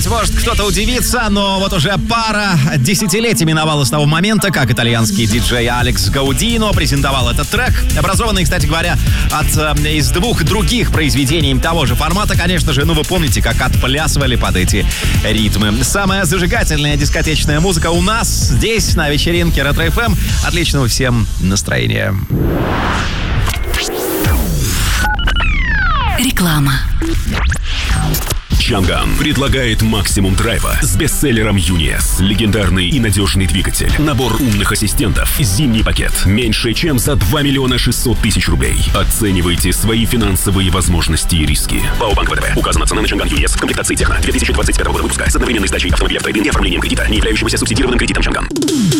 Может, кто-то удивится, но вот уже пара десятилетий миновала с того момента, как итальянский диджей Алекс Гаудино презентовал этот трек, образованный, кстати говоря, из двух других произведений того же формата. Конечно же, вы помните, как отплясывали под эти ритмы. Самая зажигательная дискотечная музыка у нас здесь, на вечеринке Ретро-ФМ. Отличного всем настроения. Реклама. Чанган предлагает максимум драйва с бестселлером Юниес. Легендарный и надежный двигатель. Набор умных ассистентов. Зимний пакет. Меньше чем за 2 миллиона 600 тысяч рублей. Оценивайте свои финансовые возможности и риски. ПАО Банк ВТБ. Указана цена на Чанган Юниес в комплектации Техно 2025 года выпуска с одновременной сдачей автомобиля в трейд-ин и оформлением кредита, не являющегося субсидированным кредитом Чанган.